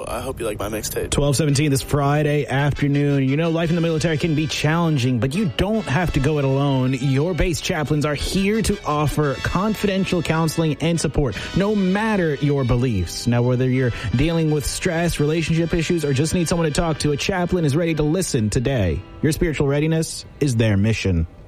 I hope you like my mixtape. 12:17 this Friday afternoon. You know, life in the military can be challenging, but you don't have to go it alone. Your base chaplains are here to offer confidential counseling and support, no matter your beliefs. Now, whether you're dealing with stress, relationship issues, or just need someone to talk to, a chaplain is ready to listen today. Your spiritual readiness is their mission.